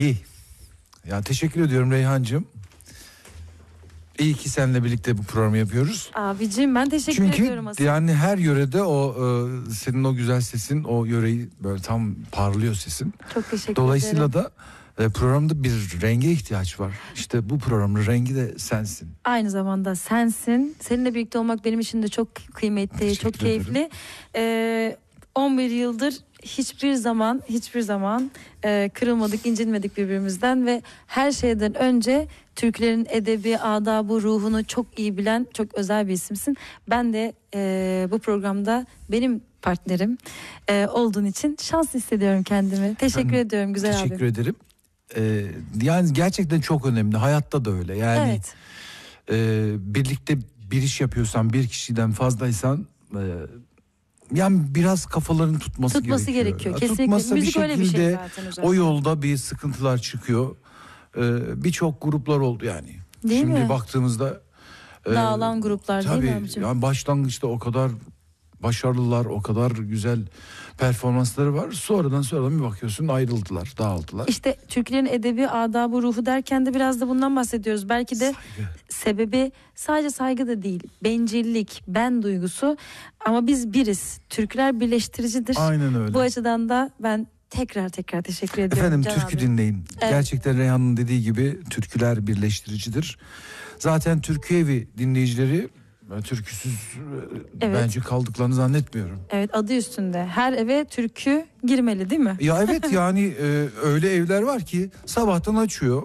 İyi. Ya teşekkür ediyorum Reyhancığım. İyi ki seninle birlikte bu programı yapıyoruz. Abicim ben teşekkür ediyorum aslında. Çünkü yani her yörede o senin o güzel sesin o yöreyi böyle tam parlıyor sesin. Çok teşekkür Dolayısıyla ederim. da programda bir renge ihtiyaç var. İşte bu programın rengi de sensin. Aynı zamanda sensin. Seninle birlikte olmak benim için de çok kıymetli, Teşekkür çok keyifli. 11 yıldır hiçbir zaman kırılmadık, incinmedik birbirimizden ve her şeyden önce Türklerin edebi, adabı, ruhunu çok iyi bilen çok özel bir isimsin. Ben de bu programda benim partnerim olduğun için şanslı hissediyorum kendimi. Teşekkür ediyorum güzel abi. Teşekkür ederim. Yani gerçekten çok önemli. Hayatta da öyle. Yani Evet. Birlikte bir iş yapıyorsan, bir kişiden fazlaysan yani biraz kafaların tutması gerekiyor. Kesinlikle. Tutmasa Müzik bir öyle bir şey şekilde zaten özellikle. o yolda bir sıkıntılar çıkıyor. Birçok gruplar oldu yani. Değil Şimdi mi? baktığımızda Dağılan gruplar değil mi tabii abicim? yani başlangıçta o kadar başarılılar, o kadar güzel performansları var. Sonradan bir bakıyorsun ayrıldılar, dağıldılar. İşte Türklerin edebi, adabı, ruhu derken de biraz da bundan bahsediyoruz. Belki de sebebi sadece saygı da değil. Bencillik, ben duygusu. Ama biz biriz. Türkler birleştiricidir. Aynen öyle. Bu açıdan da ben tekrar teşekkür ediyorum. Efendim Can türkü abi. dinleyin. Evet. Gerçekten Reyhan'ın dediği gibi türküler birleştiricidir. Zaten Türkü Evi dinleyicileri türküsüz bence kaldıklarını zannetmiyorum. Evet, adı üstünde. Her eve türkü girmeli değil mi? Ya evet yani öyle evler var ki sabahtan açıyor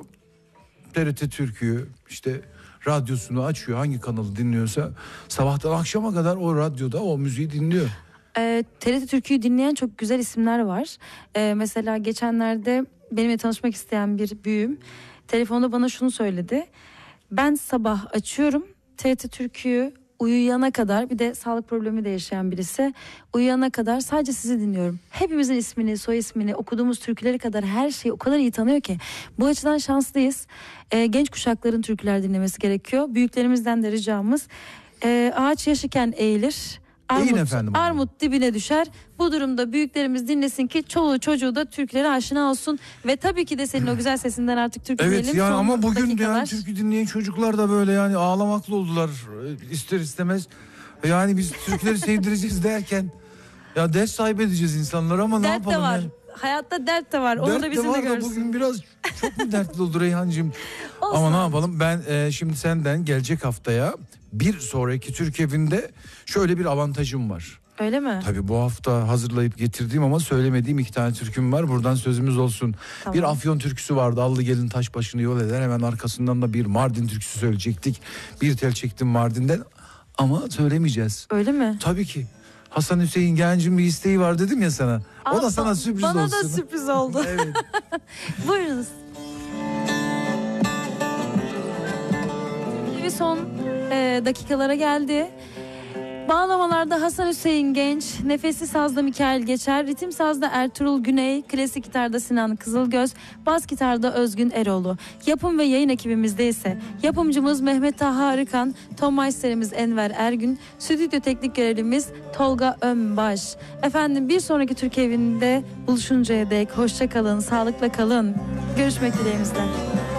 TRT Türkü'yü, işte radyosunu açıyor, hangi kanalı dinliyorsa sabahtan akşama kadar o radyoda o müziği dinliyor. TRT Türkü'yü dinleyen çok güzel isimler var. Mesela geçenlerde benimle tanışmak isteyen bir büyüğüm telefonda bana şunu söyledi. Ben sabah açıyorum TRT Türkü'yü, uyuyana kadar, bir de sağlık problemi de yaşayan birisi, uyuyana kadar sadece sizi dinliyorum. Hepimizin ismini, soy ismini, okuduğumuz türküleri kadar her şeyi o kadar iyi tanıyor ki. Bu açıdan şanslıyız. Genç kuşakların türküler dinlemesi gerekiyor. Büyüklerimizden de ricamız ağaç yaşıken eğilir. Armut dibine düşer. Bu durumda büyüklerimiz dinlesin ki çoluğu çocuğu da türkülere aşina olsun. Ve tabii ki de senin o güzel sesinden artık türkü dinleyelim. Evet yani ama bugün dakikalar. yani türkü dinleyen çocuklar da böyle yani ağlamaklı oldular ister istemez. Yani biz türküleri sevdireceğiz derken ya ders sahibi edeceğiz insanlara ama ne Dert yapalım de var. yani. Hayatta dert de var. Onu Dert da de bizim de var da görsün. bugün biraz çok mu dertli oldu Reyhancığım? Olsun. Ama ne yapalım, ben şimdi senden gelecek haftaya bir sonraki Türk Evi'nde şöyle bir avantajım var. Öyle mi? Tabii bu hafta hazırlayıp getirdiğim ama söylemediğim 2 tane türküm var. Buradan sözümüz olsun. Tamam. Bir Afyon türküsü vardı. Allı gelin taş başını yol eder. Hemen arkasından da bir Mardin türküsü söyleyecektik. Bir tel çektim Mardin'den ama söylemeyeceğiz. Öyle mi? Tabii ki. Hasan Hüseyin Genç'in bir isteği var dedim ya sana. O da sana sürpriz bana olsun. Bana da sürpriz oldu. Evet. Buyurunuz. Bir son dakikalara geldi. Bağlamalarda Hasan Hüseyin Genç, nefesli sazda Mikail Geçer, ritim sazda Ertuğrul Güney, klasik gitarda Sinan Kızılgöz, bas gitarda Özgün Eroğlu. Yapım ve yayın ekibimizde ise yapımcımız Mehmet Taha Arıkan, ton maisterimiz Enver Ergün, stüdyo teknik görevlimiz Tolga Önbaş. Efendim bir sonraki Türk Evi'nde buluşuncaya dek hoşça kalın, sağlıkla kalın. Görüşmek dileğimizle.